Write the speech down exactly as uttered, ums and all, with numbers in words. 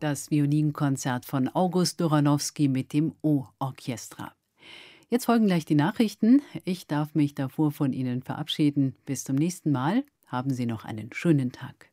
das Violinkonzert von August Doranowski mit dem O-Orchestra. Jetzt folgen gleich die Nachrichten. Ich darf mich davor von Ihnen verabschieden. Bis zum nächsten Mal. Haben Sie noch einen schönen Tag.